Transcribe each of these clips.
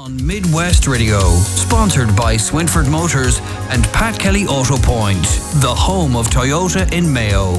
On Midwest Radio, sponsored by Swinford Motors and Pat Kelly Auto Point, the home of Toyota in Mayo.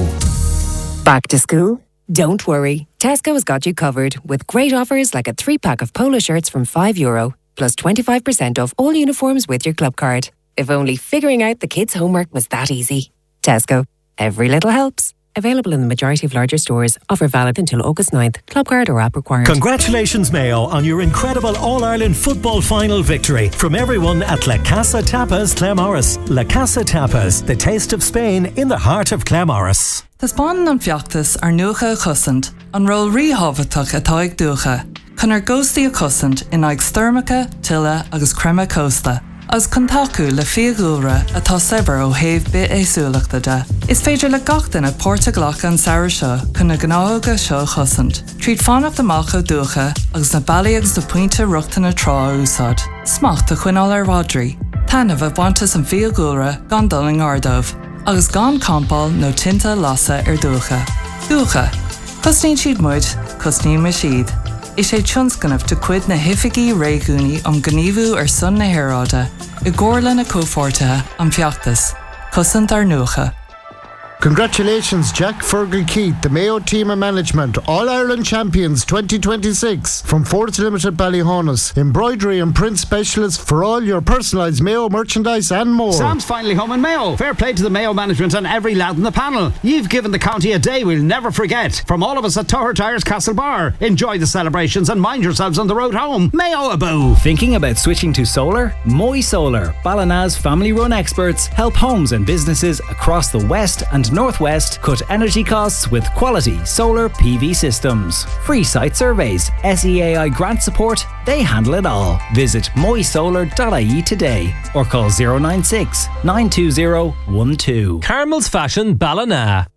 Back to school? Don't worry. Tesco has got you covered with great offers like a 3-pack of polo shirts from €5, plus 25% off all uniforms with your club card. If only figuring out the kids' homework was that easy. Tesco. Every little helps. Available in the majority of larger stores. Offer valid until August 9th. Club card or app required. Congratulations, Mayo, on your incredible All-Ireland football final victory. From everyone at La Casa Tapas, Claremorris. La Casa Tapas, the taste of Spain in the heart of Claremorris. Tá spáin an fiachtas ar nuacha a chusant, an ról ríhabhatach atá ag dúcha. Chun ar ghóstaí a chusant in ag styrmacha, tilla agus crema costa. As contacu le fiagúra atá sebar ó héh bit éasúlachta de. Is féidir le gachtain a Portaglach an saoir seo chun na gnága seo chusant. Tríd fánacht amach ó dúcha agus na bailíags do puinte ruchta na trá úsad. Smacht a chuinál ar Rodri. Tanna bheith bantas an fiagúra gan doling ardómh. Agus gan campáil nó tinta lasa ar dúcha. Dúcha. Cosnín siad muid, cosnín me siad. Is sé tionscanmh de cuid na hifigií réigúnaí am gníomhú ar son na hairáide, I gcomharla na cófortathe an fiachtas, cosant ar nuacha. Congratulations, Jack Fergal Keith, the Mayo team and management, All-Ireland Champions 2026 from Fords Limited Ballyhonus. Embroidery and print specialists for all your personalised Mayo merchandise and more. Sam's finally home in Mayo. Fair play to the Mayo management and every lad in the panel. You've given the county a day we'll never forget. From all of us at Toher Tyres Castlebar, enjoy the celebrations and mind yourselves on the road home. Mayo above. Thinking about switching to solar? Moy Solar, Ballina's family-run experts, help homes and businesses across the west and northwest cut energy costs with quality solar PV systems. Free site surveys, SEAI grant support, they handle it all. Visit moysolar.ie today or call 096 920 12. Carmel's Fashion Ballina.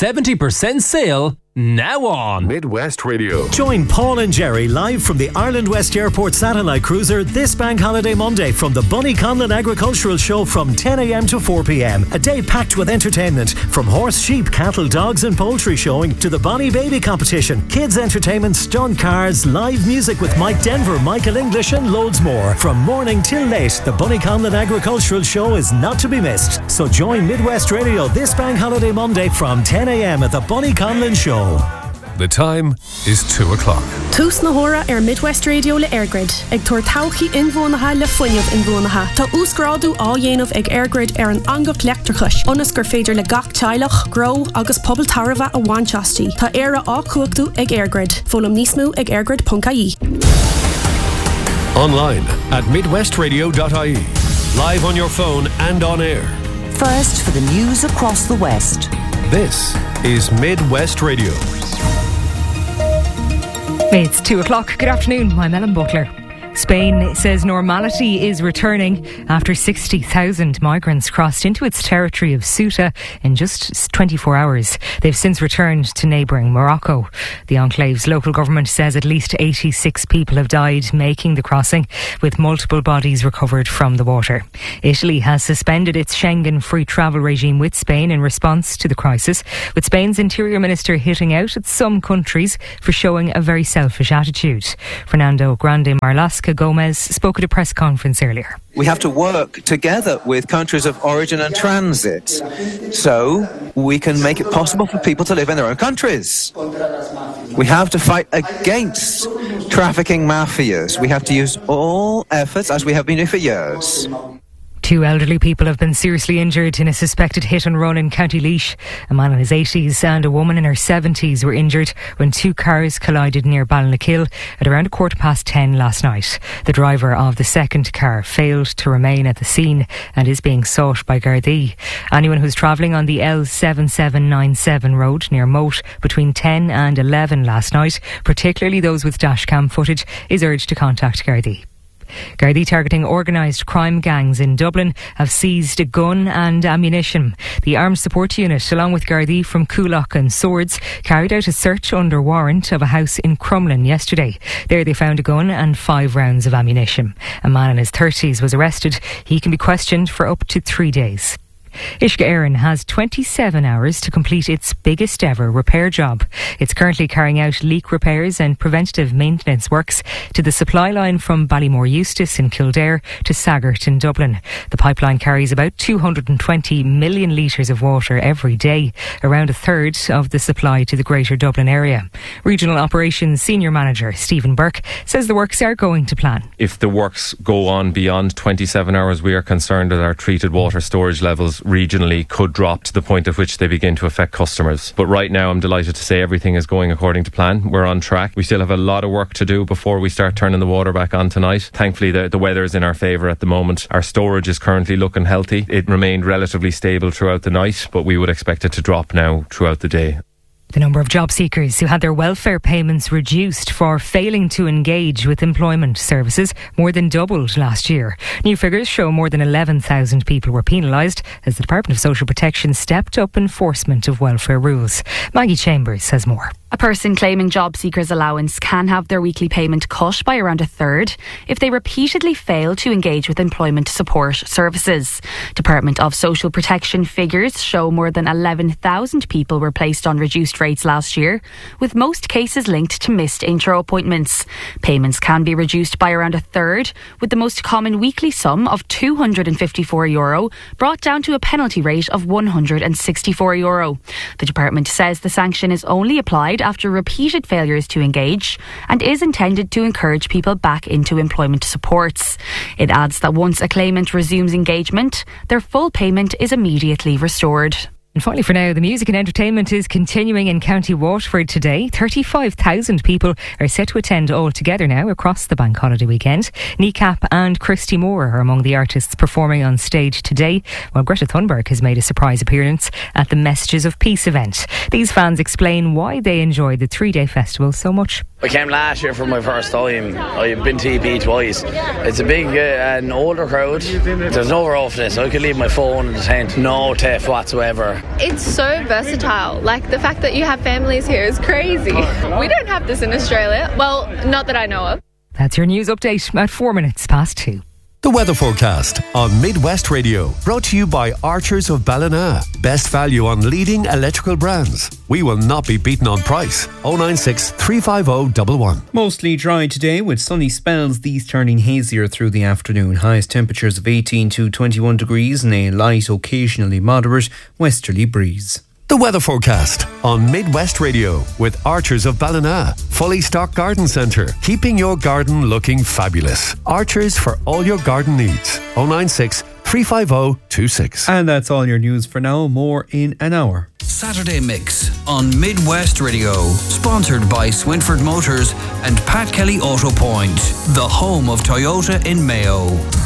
70% sale now on Midwest Radio. Join Paul and Jerry live from the Ireland West Airport Satellite Cruiser this Bank Holiday Monday from the Bunny Conlon Agricultural Show from 10 a.m. to 4 p.m. A day packed with entertainment from horse, sheep, cattle, dogs and poultry showing to the Bonnie Baby competition, kids entertainment, stunt cars, live music with Mike Denver, Michael English and loads more. From morning till late, the Bunny Conlon Agricultural Show is not to be missed. So join Midwest Radio this Bank Holiday Monday from 10 a.m. at the Bunny Conlon Show. The time is 2 o'clock. Tús na hóra Midwest Radio le Airgrid. Ag tuair tauchaí inmhónatha le foiineamh inmhónatha. Tá úsgráadú á dhéanamh ag Airgrid an angach leachtarchais. Ionas gur féidir le gach teilech, grow agus pobl tarbha a bhainteastí. Tá éire á cuachtú ag Airgrid. Fólam níos mó ag airgrid.ie. Online at midwestradio.ie. Live on your phone and on air. First for the news across the West. This is Midwest Radio. It's 2 o'clock. Good afternoon. I'm Ellen Butler. Spain says normality is returning after 60,000 migrants crossed into its territory of Ceuta in just 24 hours. They've since returned to neighbouring Morocco. The enclave's local government says at least 86 people have died making the crossing, with multiple bodies recovered from the water. Italy has suspended its Schengen free travel regime with Spain in response to the crisis, with Spain's Interior Minister hitting out at some countries for showing a very selfish attitude. Fernando Grande Marlaska Gomez spoke at a press conference earlier. We have to work together with countries of origin and transit so we can make it possible for people to live in their own countries. We have to fight against trafficking mafias. We have to use all efforts, as we have been doing for years. 2 elderly people have been seriously injured in a suspected hit and run in County Laois. A man in his 80s and a woman in her 70s were injured when 2 cars collided near Ballinakil at around 10:15 last night. The driver of the second car failed to remain at the scene and is being sought by Gardaí. Anyone who's travelling on the L7797 road near Moat between 10 and 11 last night, particularly those with dashcam footage, is urged to contact Gardaí. Gardaí targeting organised crime gangs in Dublin have seized a gun and ammunition. The Armed Support Unit, along with Gardaí from Coolock and Swords, carried out a search under warrant of a house in Crumlin yesterday. There they found a gun and 5 rounds of ammunition. A man in his 30s was arrested. He can be questioned for up to 3 days. Uisce Éireann has 27 hours to complete its biggest ever repair job. It's currently carrying out leak repairs and preventative maintenance works to the supply line from Ballymore Eustace in Kildare to Saggart in Dublin. The pipeline carries about 220 million litres of water every day, around a third of the supply to the Greater Dublin area. Regional Operations Senior Manager Stephen Burke says the works are going to plan. If the works go on beyond 27 hours, we are concerned that our treated water storage levels regionally could drop to the point at which they begin to affect customers. But right now I'm delighted to say everything is going according to plan. We're on track. We still have a lot of work to do before we start turning the water back on tonight. Thankfully the weather is in our favour at the moment. Our storage is currently looking healthy. It remained relatively stable throughout the night, but we would expect it to drop now throughout the day. The number of job seekers who had their welfare payments reduced for failing to engage with employment services more than doubled last year. New figures show more than 11,000 people were penalised as the Department of Social Protection stepped up enforcement of welfare rules. Maggie Chambers says more. A person claiming job seekers allowance can have their weekly payment cut by around a third if they repeatedly fail to engage with employment support services. Department of Social Protection figures show more than 11,000 people were placed on reduced rates last year, with most cases linked to missed intro appointments. Payments can be reduced by around a third, with the most common weekly sum of €254 brought down to a penalty rate of €164. The department says the sanction is only applied after repeated failures to engage and is intended to encourage people back into employment supports. It adds that once a claimant resumes engagement, their full payment is immediately restored. And finally for now, the music and entertainment is continuing in County Waterford today. 35,000 people are set to attend all together now across the bank holiday weekend. Kneecap and Christy Moore are among the artists performing on stage today, while Greta Thunberg has made a surprise appearance at the Messages of Peace event. These fans explain why they enjoy the 3-day festival so much. I came last year for my first time. I've been to EP twice. It's a big an older crowd. There's no roughness. I could leave my phone in the tent. No theft whatsoever. It's so versatile. Like, the fact that you have families here is crazy. We don't have this in Australia. Well, not that I know of. That's your news update at 2:04. The weather forecast on Midwest Radio, brought to you by Archers of Ballina. Best value on leading electrical brands. We will not be beaten on price. 096 350 111. Mostly dry today with sunny spells, these turning hazier through the afternoon. Highest temperatures of 18 to 21 degrees and a light, occasionally moderate westerly breeze. The weather forecast on Midwest Radio with Archers of Ballina. Fully stocked garden centre, keeping your garden looking fabulous. Archers for all your garden needs. 096 350 26. And that's all your news for now. More in an hour. Saturday Mix on Midwest Radio, sponsored by Swinford Motors and Pat Kelly Auto Point, the home of Toyota in Mayo.